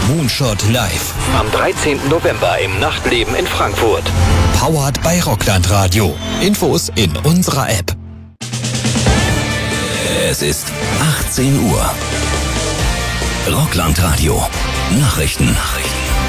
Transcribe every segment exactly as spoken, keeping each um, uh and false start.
Moonshot live. Am dreizehnten November im Nachtleben in Frankfurt. Powered bei Rockland Radio. Infos in unserer App. Es ist achtzehn Uhr. Rockland Radio. Nachrichten. Nachrichten.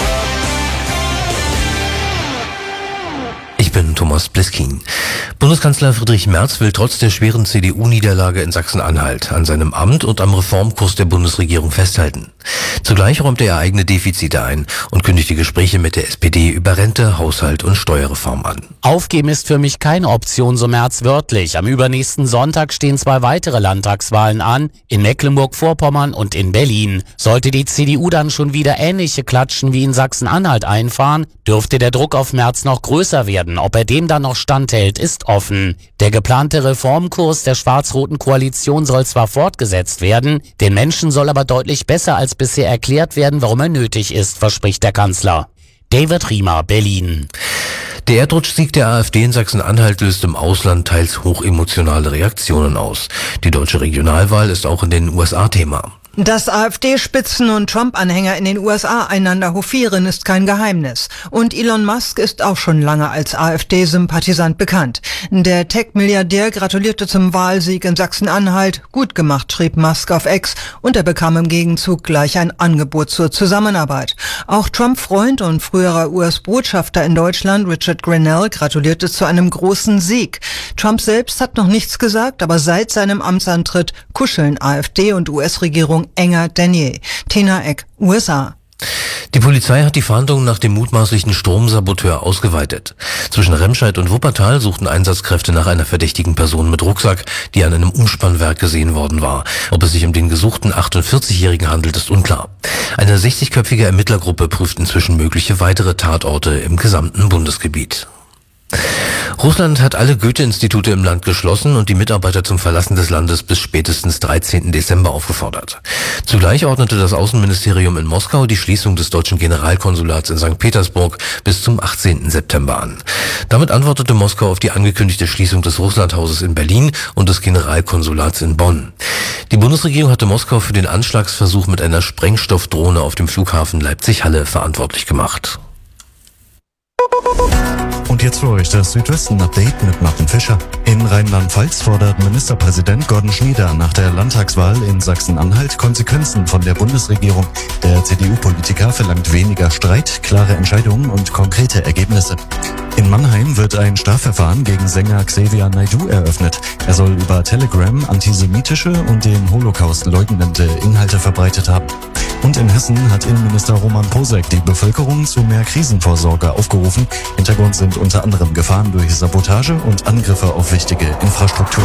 Ich bin Thomas Bliskin. Bundeskanzler Friedrich Merz will trotz der schweren C D U-Niederlage in Sachsen-Anhalt an seinem Amt und am Reformkurs der Bundesregierung festhalten. Zugleich räumte er eigene Defizite ein und kündigte Gespräche mit der S P D über Rente, Haushalt und Steuerreform an. Aufgeben ist für mich keine Option, so Merz wörtlich. Am übernächsten Sonntag stehen zwei weitere Landtagswahlen an, in Mecklenburg-Vorpommern und in Berlin. Sollte die C D U dann schon wieder ähnliche Klatschen wie in Sachsen-Anhalt einfahren, dürfte der Druck auf Merz noch größer werden. Ob er dem dann noch standhält, ist offen. Der geplante Reformkurs der schwarz-roten Koalition soll zwar fortgesetzt werden, den Menschen soll aber deutlich besser als bisher erklärt werden, warum er nötig ist, verspricht der Kanzler. David Riemer, Berlin. Der Erdrutschsieg der AfD in Sachsen-Anhalt löst im Ausland teils hochemotionale Reaktionen aus. Die deutsche Regionalwahl ist auch in den U S A Thema. Dass AfD-Spitzen und Trump-Anhänger in den U S A einander hofieren, ist kein Geheimnis. Und Elon Musk ist auch schon lange als AfD-Sympathisant bekannt. Der Tech-Milliardär gratulierte zum Wahlsieg in Sachsen-Anhalt. Gut gemacht, schrieb Musk auf X, und er bekam im Gegenzug gleich ein Angebot zur Zusammenarbeit. Auch Trump-Freund und früherer U S-Botschafter in Deutschland, Richard Grenell, gratulierte zu einem großen Sieg. Trump selbst hat noch nichts gesagt, aber seit seinem Amtsantritt kuscheln AfD und U S-Regierung enger denn je. Tina Eck, U S A. Die Polizei hat die Fahndung nach dem mutmaßlichen Stromsaboteur ausgeweitet. Zwischen Remscheid und Wuppertal suchten Einsatzkräfte nach einer verdächtigen Person mit Rucksack, die an einem Umspannwerk gesehen worden war. Ob es sich um den gesuchten achtundvierzigjährigen handelt, ist unklar. Eine sechzigköpfige Ermittlergruppe prüft inzwischen mögliche weitere Tatorte im gesamten Bundesgebiet. Russland hat alle Goethe-Institute im Land geschlossen und die Mitarbeiter zum Verlassen des Landes bis spätestens dreizehnten Dezember aufgefordert. Zugleich ordnete das Außenministerium in Moskau die Schließung des deutschen Generalkonsulats in Sankt Petersburg bis zum achtzehnten September an. Damit antwortete Moskau auf die angekündigte Schließung des Russlandhauses in Berlin und des Generalkonsulats in Bonn. Die Bundesregierung hatte Moskau für den Anschlagsversuch mit einer Sprengstoffdrohne auf dem Flughafen Leipzig-Halle verantwortlich gemacht. Und jetzt für euch das Südwesten-Update mit Martin Fischer. In Rheinland-Pfalz fordert Ministerpräsident Gordon Schmieder nach der Landtagswahl in Sachsen-Anhalt Konsequenzen von der Bundesregierung. Der C D U-Politiker verlangt weniger Streit, klare Entscheidungen und konkrete Ergebnisse. In Mannheim wird ein Strafverfahren gegen Sänger Xavier Naidoo eröffnet. Er soll über Telegram antisemitische und den Holocaust leugnende Inhalte verbreitet haben. Und in Hessen hat Innenminister Roman Posek die Bevölkerung zu mehr Krisenvorsorge aufgerufen. Hintergrund sind unter anderem Gefahren durch Sabotage und Angriffe auf wichtige Infrastruktur.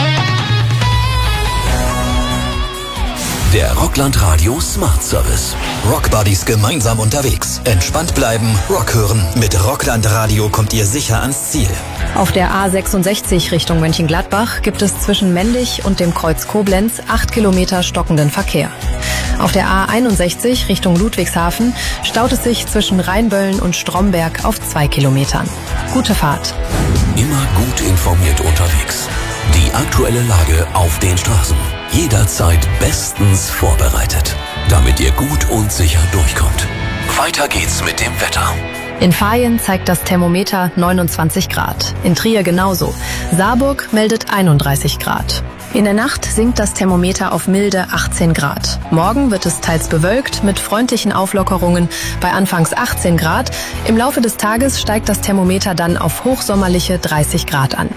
Der Rockland Radio Smart Service. Rockbuddies gemeinsam unterwegs. Entspannt bleiben, Rock hören. Mit Rockland Radio kommt ihr sicher ans Ziel. Auf der A sechsundsechzig Richtung Mönchengladbach gibt es zwischen Mendig und dem Kreuz Koblenz acht Kilometer stockenden Verkehr. Auf der A einundsechzig Richtung Ludwigshafen staut es sich zwischen Rheinböllen und Stromberg auf zwei Kilometern. Gute Fahrt. Immer gut informiert unterwegs. Die aktuelle Lage auf den Straßen. Jederzeit bestens vorbereitet, damit ihr gut und sicher durchkommt. Weiter geht's mit dem Wetter. In Vaihingen zeigt das Thermometer neunundzwanzig Grad. In Trier genauso. Saarburg meldet einunddreißig Grad. In der Nacht sinkt das Thermometer auf milde achtzehn Grad. Morgen wird es teils bewölkt mit freundlichen Auflockerungen bei anfangs achtzehn Grad. Im Laufe des Tages steigt das Thermometer dann auf hochsommerliche dreißig Grad an.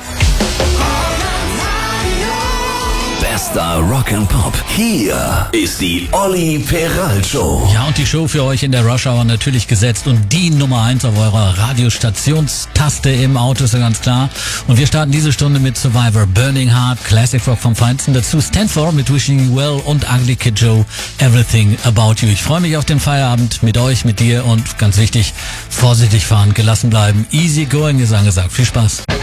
Bester Rock'n'Pop. Hier ist die Olli Peral Show. Ja, und die Show für euch in der Rush Hour natürlich gesetzt und die Nummer eins auf eurer Radiostationstaste im Auto, ist ja ganz klar. Und wir starten diese Stunde mit Survivor, Burning Heart, Classic Rock vom Feinsten. Dazu Stand For mit Wishing You Well und Ugly Kid Joe, Everything About You. Ich freue mich auf den Feierabend mit euch, mit dir und ganz wichtig, vorsichtig fahren, gelassen bleiben. Easy going ist angesagt. Viel Spaß.